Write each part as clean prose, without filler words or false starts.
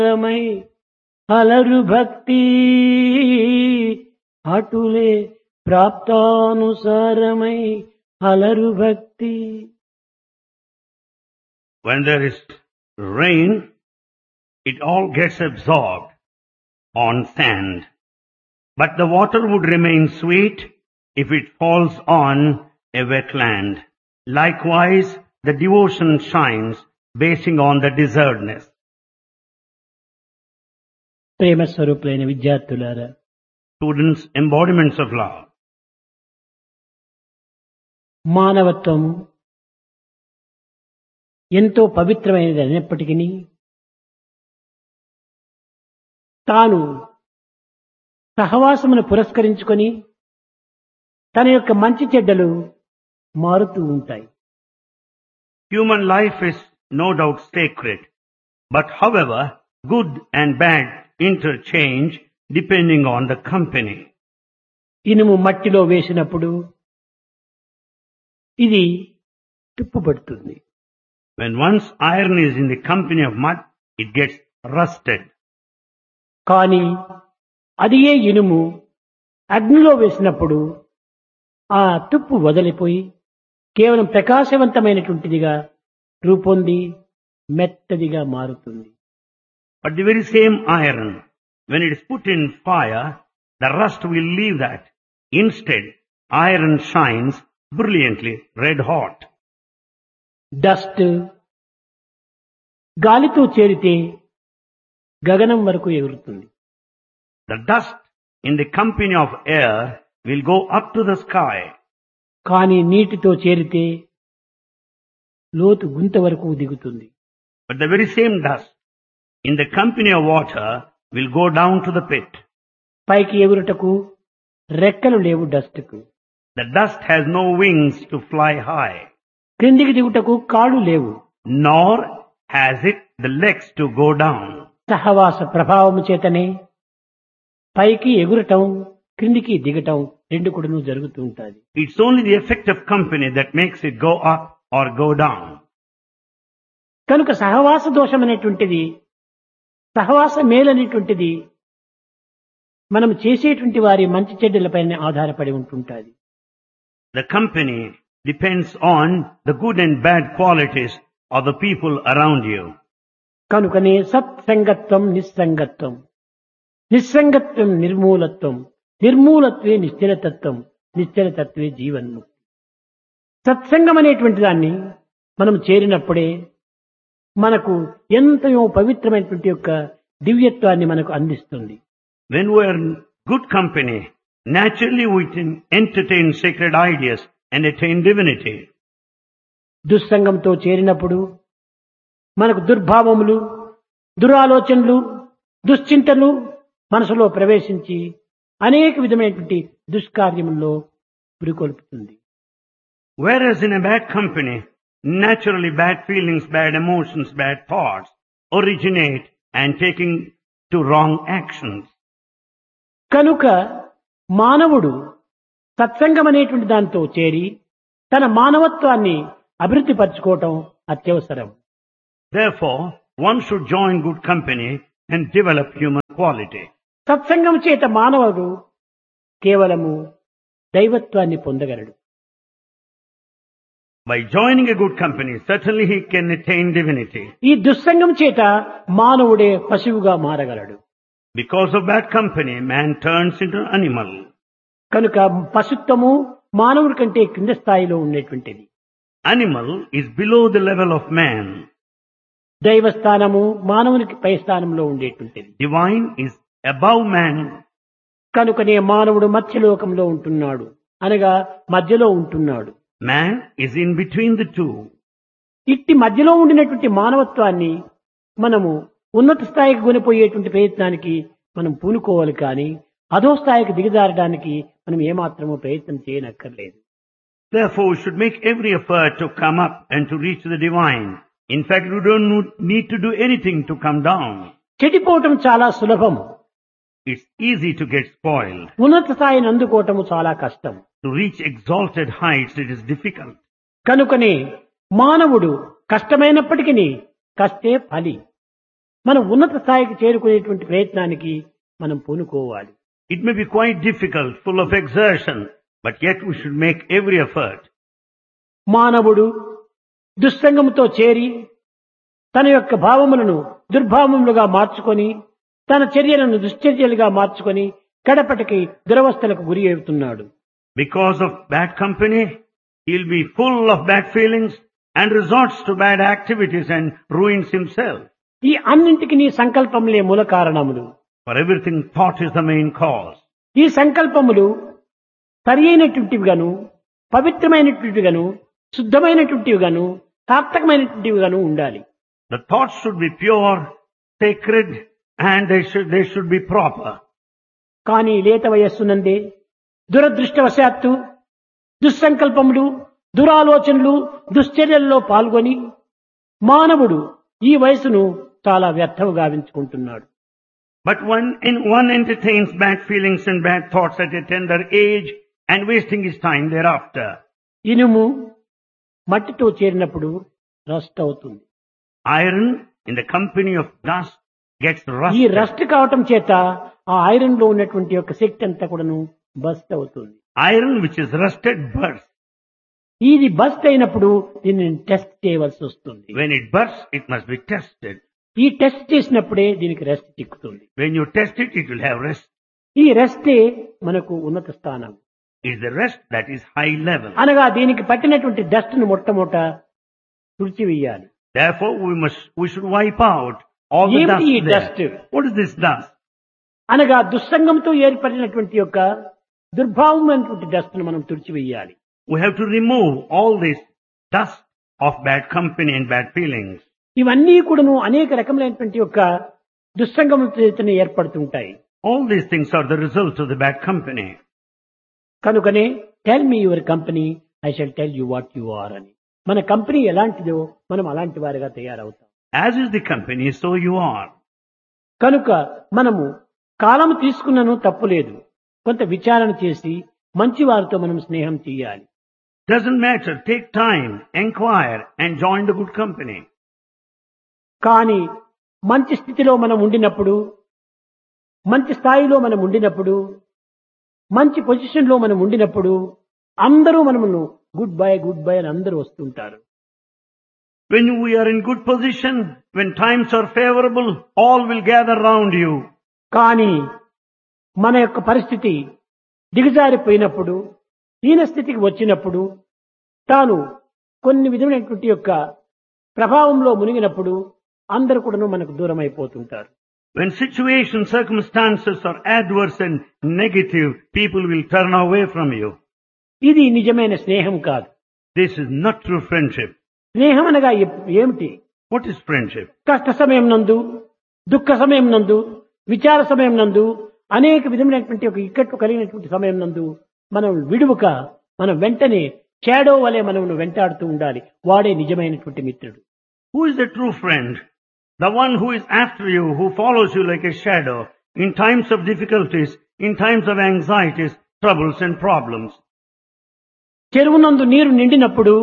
My అలరు భక్తి అటులే ప్రాప్తానుసారమై అలరు భక్తి. When there is rain, it all gets absorbed on sand. But the water would remain sweet if it falls on a wetland. Likewise, the devotion shines basing on the desertness. ప్రేమ స్వరూపులైన విద్యార్థులారా, Students, embodiments of love. మానవత్వం ఎంతో పవిత్రమైనది అయినప్పటికీ తాను సహవాసమును పురస్కరించుకొని తన యొక్క మంచి చెడ్డలు మారుతూ ఉంటాయి. Human life is no doubt sacred, but however, good and bad interchange depending on the company. ఇనుము మట్టిలో వేసినప్పుడు ఇది తుప్పుపడుతుంది. When once iron is in the company of mud, it gets rusted. కానీ అదియే ఇనుము అగ్నిలో వేసినప్పుడు ఆ తుప్పు వదిలిపోయి కేవలం ప్రకాశవంతమైనటువంటిదిగా రూపొంది మెత్తదిగా మారుతుంది. But the very same iron, when it is put in fire, the rust will leave that. Instead, iron shines brilliantly red hot. Dust గాలితో చేరితే గగనం వరకు ఎగురుతుంది. The dust in the company of air will go up to the sky. కానీ నీటితో చేరితే లోతు గుంత వరకు దిగుతుంది. But the very same dust in the company of water will go down to the pit. పైకి ఎగురుటకు రెక్కలు లేవు డస్ట్కు. The dust has no wings to fly high, క్రిందికి దిగుటకు కాళ్ళు లేవు. nor has it the legs to go down. సహవాస ప్రభావము చేతనే పైకి ఎగురటం క్రిందికి దిగటం రెండు కూడాను జరుగుతూ ఉంటుంది. It's only the effect of company that makes it go up or go down. కనుక సహవాస దోషం అనేటువంటిది, సహవాస మేలనేటువంటిది మనం చేసేటువంటి వారి మంచి చెడ్డలపైన ఆధారపడి ఉంటుంటుంది. The company depends on the good and bad qualities of the people around you. కనుకనే సత్సంగత్వం నిస్సంగత్వం, నిస్సంగత్వం నిర్మూలత్వం, నిర్మూలత్వే నిశ్చలతత్వం, నిశ్చలతత్వే జీవన్ముక్తి. సత్సంగం అనేటువంటి దాన్ని మనం చేరినప్పుడే మనకు ఎంతయో పవిత్రమైనటువంటి యొక్క దివ్యత్వాన్ని మనకు అందిస్తుంది. When we are in good company, naturally we can entertain sacred ideas and attain divinity. దుస్సంగంతో చేరినప్పుడు మనకు దుర్భావములు, దురాలోచనలు, దుశ్చింతలు మనసులో ప్రవేశించి అనేక విధమైనటువంటి దుష్కార్యముల్లో పురికొల్పుతుంది. Whereas in a bad company, naturally bad feelings, bad emotions, bad thoughts originate and taking to wrong actions. కనుక మానవుడు సత్సంగం అనేటువంటి దాంతో చేరి తన మానవత్వాన్ని అభివృద్ధి పరచుకోవటం అత్యవసరం. Therefore, one should join good company and develop human quality. సత్సంగం చేత మానవుడు కేవలము దైవత్వాన్ని పొందగలడు. By joining a good company, certainly he can attain divinity. ఈ దుస్సంగం చేత మానవుడే పశువుగా మారగలడు. Because of bad company, man turns into an animal. కనుక పశుత్వము మానవుడి కంటే కింద స్థాయిలో ఉండేటువంటిది. Animal is below the level of man. దైవస్థానము మానవునికి పై స్థానంలో ఉండేటువంటిది. Divine is above man. కనుకనే మానవుడు మధ్యలోకంలో ఉంటున్నాడు, అనగా మధ్యలో ఉంటున్నాడు. Man is in between the two. ఇట్టి మధ్యలో ఉండినటువంటి మానవత్వాన్ని మనము ఉన్నత స్థాయికి కొనిపోయేటువంటి ప్రయత్నానికి మనం పూనుకోవాలి, కానీ అధో స్థాయికి దిగజారడానికి మనం ఏమాత్రమూ ప్రయత్నం చేయనక్కర్లేదు. Therefore, we should make every effort to come up and to reach the divine. In fact, we don't need to do anything to come down. చెడిపోవటం చాలా సులభము. It's easy to get spoiled. ఉన్నత స్థాయిని అందుకోవటము చాలా కష్టం. To reach exalted heights, it is difficult. కనుకనే మానవుడు కష్టమైనప్పటికీ కష్టే ఫలి. మనం ఉన్నత స్థాయికి చేరుకునేటువంటి ప్రయత్నానికి మనం పూనుకోవాలి. It may be quite difficult, full of exertion, but yet we should make every effort. మానవుడు దుస్సంగముతో చేరి తన యొక్క భావములను దుర్భావములుగా మార్చుకొని తన చర్యలను దుశ్చర్యలుగా మార్చుకొని కడపటికి దురవస్థలకు గురి అవుతున్నాడు. Because of bad company, he'll be full of bad feelings and resorts to bad activities and ruins himself. ఈ అన్నింటికి నీ సంకల్పములే మూల కారణములు. For everything, thought is the main cause. ఈ సంకల్పములు సరి అయినటువంటివిగాను పవిత్రమైనటువంటివిగాను శుద్ధమైనటువంటివిగాను సార్థకమైనటువంటివిగాను ఉండాలి. The thoughts should be pure, sacred, and they should be proper. కానీ లేత వయస్సునందే దురదృష్టవశాత్తు దుస్సంకల్పములు దురాలోచనలు దుశ్చర్యల్లో పాల్గొని మానవుడు ఈ వయసును చాలా వ్యర్థము గావించుకుంటున్నాడు. But when one entertains bad feelings and bad thoughts at a tender age and wasting his time thereafter. ఇనుము మట్టితో చేరినప్పుడు రస్ట్ అవుతుంది. Iron in the company of dust gets ఈ rusted. రస్ట్ కావటం చేత ఆ ఐరన్ లో ఉన్నటువంటి యొక్క శక్తి అంతా కూడాను బస్ట్ అవుతుంది. Iron which is rusted bursts. ఇది బస్ట్ అయినప్పుడు దీన్ని టెస్ట్ చేయవలసి వస్తుంది. When it bursts, it must be tested. ఈ టెస్ట్ చేసినప్పుడే దీనికి rest చిక్కుతుంది. When you test it, it will have rest. ఈ రెస్టే మనకు ఉన్నత స్థానం. Is the rest that is high level. అనగా దీనికి పట్టినటువంటి డస్ట్ ను మొట్టమొదట తుడిచివేయాలి. Therefore, we should wipe out all the ఏమిటి ఈ dust dust? there. What is this dust? అనగా దుస్సంగంతో ఏర్పడినటువంటి యొక్క దుర్భావమైనటువంటి డస్ట్ ను మనం తుడిచివేయాలి. We have to remove all this dust of bad company and bad feelings. ఇవన్నీ కూడాను అనేక రకములైనటువంటి యొక్క దుస్సంగములతో ఏర్పడుతుంటాయి. All these things are the result of the bad company. కనుకనే tell me your company I shall tell you what you are అని. మన company ఎలాంటిదో మనం అలాంటి వారిగా తయారవుతాం. As is the company, so you are. కనుక మనము కాలము తీసుకున్నను తప్పులేదు. కొంత విచారణ చేసి మంచి వారితో మనం స్నేహం చేయాలి. Doesn't matter. Take time, inquire, and join the good company. కానీ మంచి స్థితిలో మనం ఉండినప్పుడు మంచి స్థాయిలో మనం ఉండినప్పుడు మంచి పొజిషన్ లో మనం ఉండినప్పుడు అందరూ మనమును గుడ్ బై అని అందరూ వస్తుంటారు. When we are in good position, when times are favorable, all will gather round you. కానీ మన యొక్క పరిస్థితి దిగజారిపోయినప్పుడు హీన స్థితికి వచ్చినప్పుడు తాను కొన్ని విధమైనటువంటి యొక్క ప్రభావంలో మునిగినప్పుడు అందరూ కూడాను మనకు దూరం అయిపోతుంటారు. When situations, circumstances are adverse and negative, people will turn away from you. ఇది నిజమైన స్నేహం కాదు. This is not true friendship. స్నేహం అనగా ఏమిటి? What is friendship? కష్ట సమయం నందు దుఃఖ సమయం నందు విచార సమయం నందు అనేక విధమైనటువంటి ఒక ఇక్కట్లు కలిగినటువంటి సమయం నందు మనం విడువక మనం వెంటనే షాడో వలె మనం వెంటాడుతూ ఉండాలి. వాడే నిజమైనటువంటి మిత్రుడు. Who is the true friend? The one who is after you, who follows you like a shadow in times of difficulties, in times of anxieties, troubles and problems. చెరువునందు నీరు నిండినప్పుడు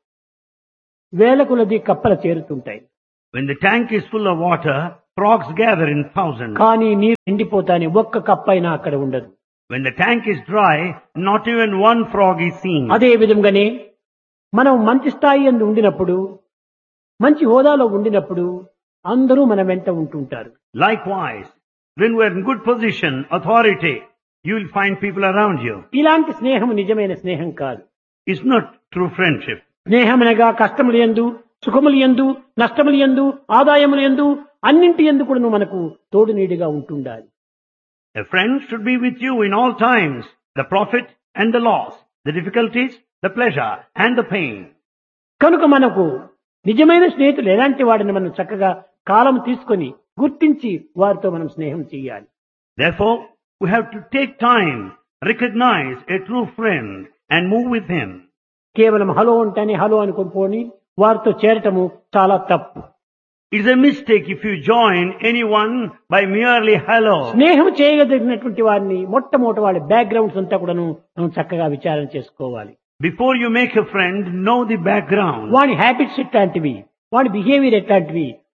వేల కొలది కప్పలు చేరుతుంటాయి. When the tank is full of water, frogs gather in thousands. కానీ నీరు నిండిపోతానే ఒక్క కప్పైనా అక్కడ ఉండదు. When the tank is dry, not even one frog is seen. అదే విధంగానే మనం మంచి స్థాయి యందు ఉండినప్పుడు మంచి హోదాలో ఉండినప్పుడు అందరూ మన వెంట ఉంటుంటారు. Likewise, when we are in good position, authority, you will find people around you. ఇలాంటి స్నేహం నిజమైన స్నేహం కాదు. It's not true friendship. స్నేహం అనగా కష్టములు యందు సుఖములు యందు నష్టములు యందు ఆదాయములు యందు అన్నింటి యందు కూడా మనకు తోడు నీడిగా ఉంటుండాలి. A friend should be with you in all times, the profit and the loss, the difficulties, the pleasure and the pain. కనుక మనకు నిజమైన స్నేహితులు ఎలాంటి వాడిని మనం చక్కగా కాలం తీసుకొని గుర్తించి వారితో మనం స్నేహం చేయాలి. Therefore, we have to take time, recognize a true friend and move with him. కేవలం హలో అంటేనే హలో అనుకుని వారితో చేరటము చాలా తప్పు. It's a mistake if you join anyone by merely hello. స్నేహం చేయగలిగినటువంటి వారిని మొట్టమొదటి వాళ్ళ బ్యాక్గ్రౌండ్స్ అంతా కూడాను మనం చక్కగా విచారణ చేసుకోవాలి. Before you make a friend, know the background. వాడి హ్యాబిట్స్ ఎట్లాంటివి, వాడి బిహేవియర్ ఎట్లాంటివి,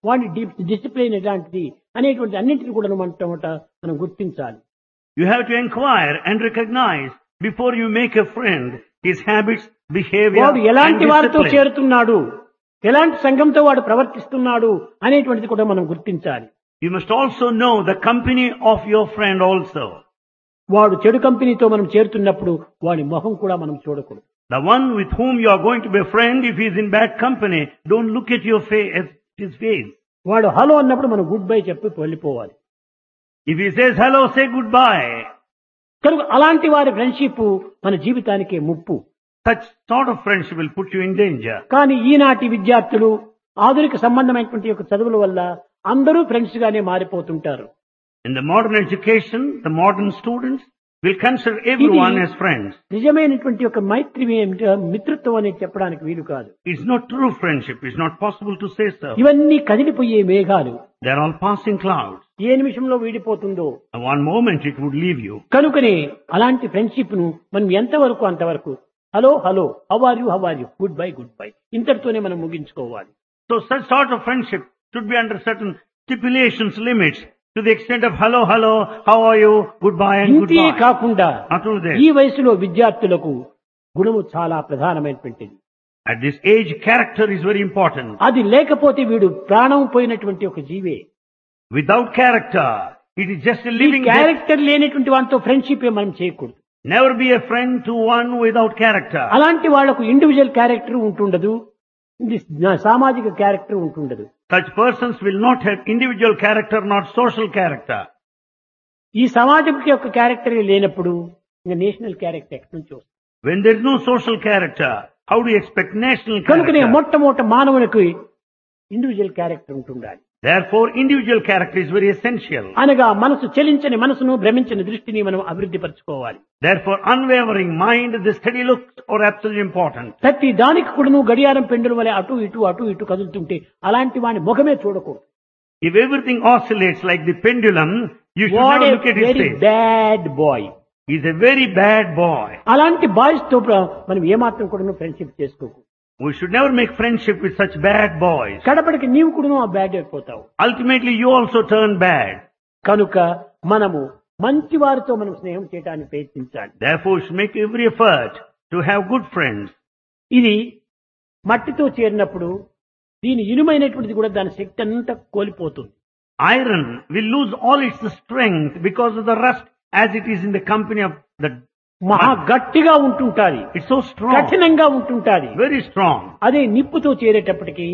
వాడి డిసిప్లిన్ ఎలాంటిది అనేటువంటి అన్నింటిని కూడా మనం గుర్తించాలి. You have to inquire and recognize before you make a friend his habits, behavior వాడు and ఎలాంటి వారితో discipline. చేరుతున్నాడు, ఎలాంటి సంఘంతో వాడు ప్రవర్తిస్తున్నాడు అనేటువంటిది కూడా మనం గుర్తించాలి. You must also know the company of your friend also. వాడు చెడు కంపెనీతో మనం చేరుతున్నప్పుడు వాడి మొహం కూడా మనం చూడకూడదు. The one with whom you are going to be a friend, if he is in bad company, don't look at your face, at his face. వాడు హలో అన్నప్పుడు మనం గుడ్ బై చెప్పి వెళ్ళిపోవాలి. If he says hello, say goodbye. కనుక అలాంటి వారి friendship మన జీవితానికి ముప్పు. Such sort of friendship will put you in danger. కానీ ఈనాటి విద్యార్థులు ఆధునిక సంబంధమైనటువంటి యొక్క చదువుల వల్ల అందరూ ఫ్రెండ్స్ గానే మారిపోతుంటారు. In the modern education, the modern students will consider everyone as friends. నిజమైనటువంటి యొక్క మైత్రి మిత్రత్వం అనేది చెప్పడానికి వీలు కాదు. It's not true friendship. It's not possible to say so. ఇవన్నీ కదిలిపోయే మేఘాలు. They're all passing clouds. ఏ నిమిషంలో వీడిపోతుందో. One moment it would leave you. కనుకనే అలాంటి ఫ్రెండ్షిప్ ను మనం ఎంతవరకు అంతవరకు hello hello how are you good bye ఇంతటితోనే మనం ముగించుకోవాలి. So such sort of friendship should be under certain stipulations, limits, to the extent of hello, how are you, goodbye and ఇంతే goodbye. కాకుండా Not only ఈ that, వయసులో విద్యార్థులకు గుణము చాలా ప్రధానమైనటువంటిది. at this age, character is very important. అది లేకపోతే వీడు ప్రాణం పోయినటువంటి ఒక జీవే. Without character, it is just a ఈ living death. క్యారెక్టర్ లేనటువంటి వాటితో ఫ్రెండ్షిప్ మనం చేయకూడదు. Never be a friend to one without character. అలాంటి వాళ్లకు ఇండివిజువల్ క్యారెక్టర్ ఉంటుండదు, ఇది సామాజిక character ఉంటుండదు. Such persons will not have individual character, not social character. ఈ సమాజం యొక్క క్యారెక్టర్ లేనప్పుడు ఇంకా నేషనల్ క్యారెక్టర్ ఎక్కడి నుంచి వస్తుంది? When there is no social character, how do you expect national కనుకనే character? మొట్టమొదట మానవునికి ఇండివిజువల్ క్యారెక్టర్ ఉంటుండాలి. Therefore, individual character is very essential. అనగా మనసు చలించని మనసును భ్రమించని దృష్టిని మనం అభివృద్ధి పరచుకోవాలి. Therefore, unwavering mind, the steady looks are absolutely important. ప్రతి దానికి కూడా గడియారం పెండుల వలె అటు ఇటు కదులుతుంటే అలాంటి వాని ముఖమే చూడకూడదు. If everything oscillates like the pendulum, you should what not A look at his very face. Bad boy. He's a very bad boy. అలాంటి బాయ్స్ తో మనం ఏమాత్రం కూడా ఫ్రెండ్షిప్ చేసుకోకు. We should never make friendship with such bad boys. కడపడికి నీవు కూడా ఆ bad అయిపోతావు. Ultimately, you also turn bad. కనుక మనము మంచి వారితో మనం స్నేహం చేయడానికి ప్రయత్నించాలి. Therefore, we should make every effort to have good friends. ఇది మట్టితో చేరినప్పుడు దీని ఇనుమైనటువంటిది కూడా దాని శక్తి అంతా కోల్పోతుంది. Iron will lose all its strength because of the rust as it is in the company of the మహా గట్టిగా ఉంటుంటాది, It's so strong, కఠినంగా ఉంటుంటాది. very strong. అదే నిప్పుతో చేరేటప్పటికి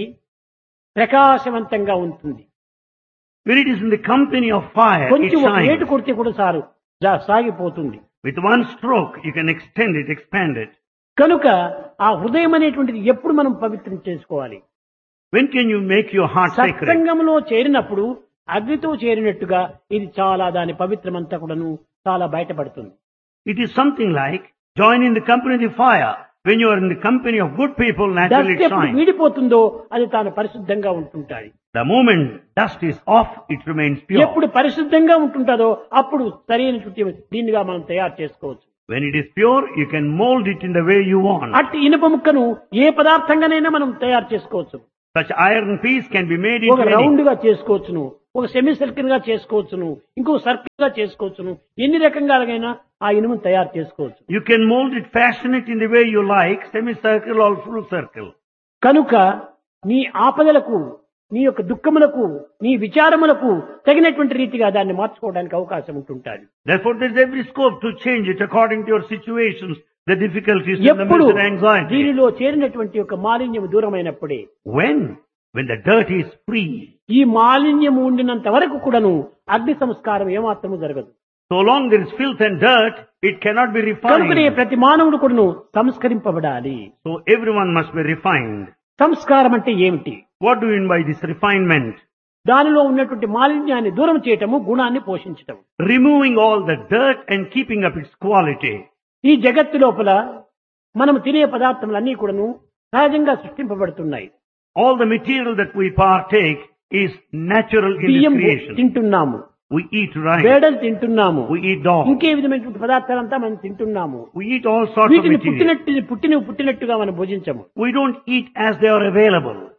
ప్రకాశవంతంగా ఉంటుంది. When it is in the company of fire, it కొంచెం ఒక ఏటు shines. కొడితే కూడా సారు సాగిపోతుంది. With one stroke, you can extend it, expand it. కనుక ఆ హృదయం అనేటువంటిది ఎప్పుడు మనం పవిత్రం చేసుకోవాలి? When can you make your heart sacred? సత్సంగంలో చేరినప్పుడు అగ్నితో చేరినట్టుగా ఇది చాలా దాని పవిత్రమంతా కూడాను చాలా బయటపడుతుంది. It is something like joining the company of the fire. When you are in the company of good people, naturally dust it ఎప్పుడు shines. వీడిపోతుందో అది తాను పరిశుద్ధంగా ఉంటుంటాయి. The moment dust is off, it remains pure. ఎప్పుడు పరిశుద్ధంగా ఉంటుంటాదో అప్పుడు సరైనటువంటి దీనిగా మనం తయారు చేసుకోవచ్చు. When it is pure, you can mold it in the way you want. అట్టి ఇనుప ముక్కను ఏ పదార్థంగానైనా మనం తయారు చేసుకోవచ్చు. Such iron piece can be made ఒక into రౌండ్ any. గా చేసుకోవచ్చును, ఒక సెమీ సర్కిల్ గా చేసుకోవచ్చును, ఇంకో సర్కిల్ గా చేసుకోవచ్చును. ఎన్ని రకంగాలైనా ఆ ఇనుమును తయారు చేసుకోవచ్చు. You can mold it, fashion it in the way you like, semicircle or full circle. కనుక నీ ఆపదలకు, నీ యొక్క దుఃఖములకు, నీ విచారములకు తగినటువంటి రీతిగా దాన్ని మార్చుకోవడానికి అవకాశం ఉంటుంటాది. Therefore, there is every scope to change it according to your situations, the difficulties, and the ఎప్పుడు misery and anxiety. దీనిలో చేరినటువంటి యొక్క మాలిన్యం దూరమైనప్పుడే When the dirt is free, ఈ మాలిన్యం ఉండినంత వరకు కూడాను అగ్ని సంస్కారం ఏమాత్రము జరగదు. so long there is filth and dirt, it cannot be కనుకనే refined. ప్రతి మానవుడు కూడాను సంస్కరింపబడాలి. So everyone must be refined. సంస్కారం అంటే ఏమిటి? What do you mean by this refinement? దానిలో ఉన్నటువంటి మాలిన్యాన్ని దూరం చేయటము, గుణాన్ని పోషించటం. Removing all the dirt and keeping up its quality. ఈ జగత్తు లోపల మనం తినే పదార్థములన్నీ కూడాను సహజంగా సృష్టింపబడుతున్నాయి. All the material that we partake is natural in బియ్యం this creation. తింటున్నాము, We eat rice, వేడలు తింటున్నాము, we eat dog, ఇంకే విధమైనటువంటి పదార్థాలంతా మనం తింటున్నాము. we eat all sorts of వీటిని material. పుట్టినట్టుగా మనం భుజించము. We don't eat as they are available.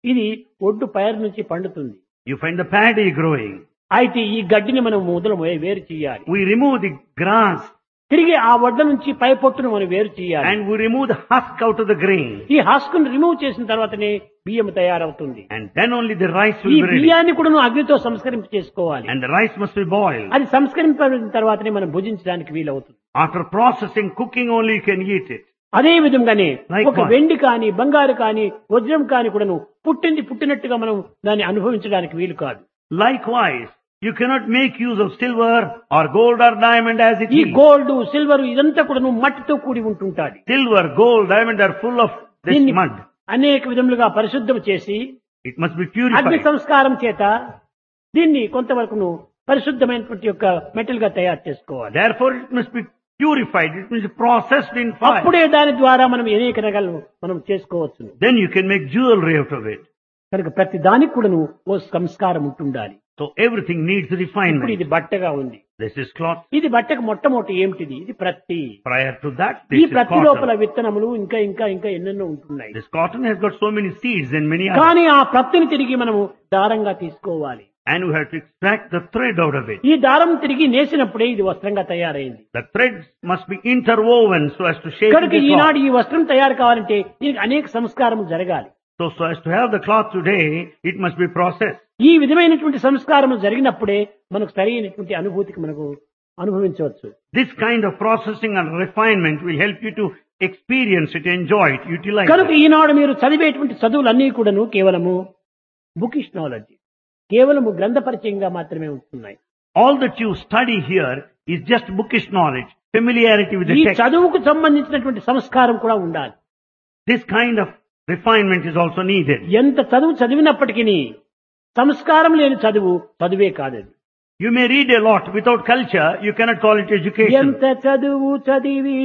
ఇది ఒడ్డు పైరు నుంచి పండుతుంది. You find the paddy growing. అయితే ఈ గడ్డిని మనం మొదలు వేరు చేయాలి. We remove the grass తిరిగి ఆ వడ్ల నుంచి పై పొట్టును మనం వేరు చేయాలి. and we remove the husk out of the grain. ఈ హస్కును రిమూవ్ చేసిన తర్వాతనే బియ్యం తయారవుతుంది. And then only the rice ఈ will be ready. బియ్యాన్ని కూడా నువ్వు అగ్నితో సంస్కరింప చేసుకోవాలి. And the rice must be boiled. అది సంస్కరింపబడిన తర్వాతనే మనం భుజించడానికి వీలవుతుంది. After processing, cooking only you can eat it. అదే విధంగానే Likewise. ఒక వెండి కాని బంగారు కాని వజ్రం కాని కూడా పుట్టినట్టుగా మనం దాన్ని అనుభవించడానికి వీలు కాదు. Likewise, you cannot make use of silver or gold or diamond as it ఈ is. గోల్డ్ సిల్వర్ ఇదంతా కూడా మట్టితో కూడి ఉంటుంటాది. Silver, gold, diamond are full of this దీన్ని mud. అనేక విధములుగా పరిశుద్ధం చేసి It must be అగ్ని purified. సంస్కారం చేత దీన్ని కొంతవరకు పరిశుద్ధమైనటువంటి యొక్క మెటల్ గా తయారు చేసుకోవాలి. Therefore, it must be purified. It must be processed in fire. అప్పుడే దాని ద్వారా మనం అనేక రకాలు మనం చేసుకోవచ్చు. Then you can make jewelry out of it. కనుక ప్రతి దానికి కూడాను ఓ సంస్కారం ఉంటుండాలి. So everything needs ఇప్పుడు refinement. ఇది బట్టగా ఉంది. This is cloth. ఇది బట్టకు మొట్టమొదటి ఏమిటిది? ఇది ప్రత్తి. Prior to that, ఈ this is ప్రత్తి లోపల cotton. విత్తనములు ఇంకా ఇంకా ఇంకా ఎన్నెన్నో ఉంటున్నాయి. This cotton has got so many seeds and many others. కానీ ఆ ప్రత్తిని తిరిగి మనము దారంగా తీసుకోవాలి. And we have to extract the thread out of it. ఈ దారం తిరిగి నేసినప్పుడే ఇది వస్త్రంగా తయారైంది. The threads must be interwoven so as to shape కనుక the cloth. ఈనాడు ఈ వస్త్రం తయారు కావాలంటే దీనికి అనేక సంస్కారం జరగాలి. So as to have the cloth today, it must be processed. ఈ విధమైనటువంటి సంస్కారం జరిగినప్పుడే మనకు సరైనటువంటి అనుభూతికి మనకు అనుభవించవచ్చు. This kind of processing and refinement will help you to experience it, enjoy it, utilize కనుక it. ఈనాడు మీరు చదివేటువంటి చదువులన్నీ కూడాను కేవలము బుకిష్ నాలెడ్జ్, కేవలము గ్రంథ పరిచయంగా మాత్రమే ఉంటున్నాయి. All that you study here is just bookish knowledge, familiarity with ఈ the text. చదువుకు సంబంధించినటువంటి సంస్కారం కూడా ఉండాలి. This kind of refinement is also needed. ఎంత చదువు చదివినప్పటికీ సంస్కారం లేని చదువు చదువే కాదది. You may read a lot without culture, you cannot call it education. ఎంత చదువు చదివి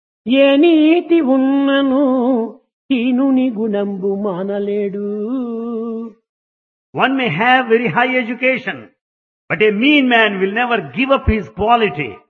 ఏ నీతి ఉన్నను హీనుని గుణంబు మానలేడు. One may have very high education, but a mean man will never give up his quality.